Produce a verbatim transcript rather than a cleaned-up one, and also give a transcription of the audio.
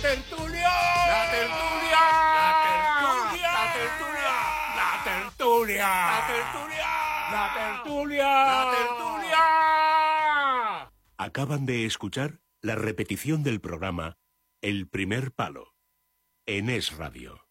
tertulia! ¡La tertulia! ¡La tertulia! ¡La tertulia! ¡La tertulia! ¡La tertulia! ¡La tertulia! ¡La tertulia! Acaban de escuchar la repetición del programa El Primer Palo en Es Radio.